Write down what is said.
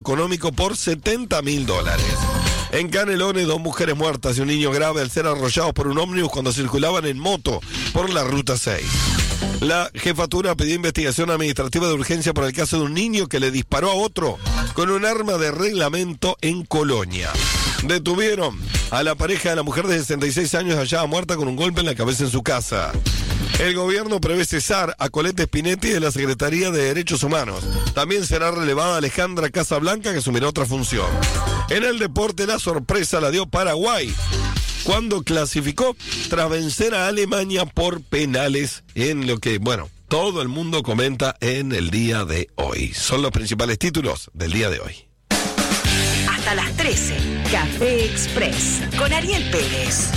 económico por $70.000. En Canelones, 2 mujeres muertas y un niño grave al ser arrollados por un ómnibus cuando circulaban en moto por la Ruta 6. La jefatura pidió investigación administrativa de urgencia por el caso de un niño que le disparó a otro con un arma de reglamento en Colonia. Detuvieron a la pareja de la mujer de 66 años hallada muerta con un golpe en la cabeza en su casa. El gobierno prevé cesar a Colette Spinetti de la Secretaría de Derechos Humanos. También será relevada Alejandra Casablanca, que asumirá otra función. En el deporte, la sorpresa la dio Paraguay cuando clasificó tras vencer a Alemania por penales, en lo que, bueno, todo el mundo comenta en el día de hoy. Son los principales títulos del día de hoy. Hasta las 13, Café Express, con Ariel Pérez.